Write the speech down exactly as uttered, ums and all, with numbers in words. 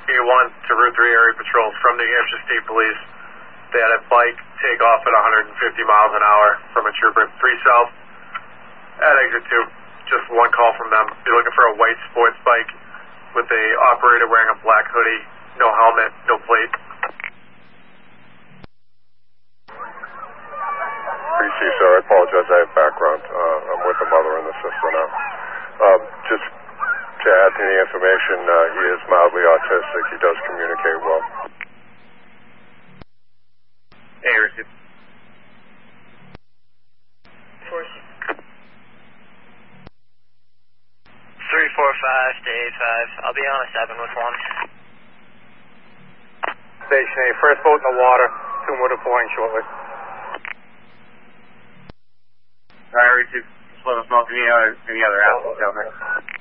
A one to Route three area patrol from New Hampshire State Police. They had a bike take off at one hundred fifty miles an hour from a trooper three south at exit two. Just one call from them. You're looking for a white sports bike with a operator wearing a black hoodie, no helmet, no plate. P C, sir, I apologize. I have background. Uh, I'm with the mother and the sister now. Um, just to add to the information, uh, he is mildly autistic. He does communicate well. Hey, receive. Three four five to eight five. I'll be on a seven with one. Station A, first boat in the water. Soon we're deploying shortly. Alright, receive. Just let us know if any other, any other assholes down there.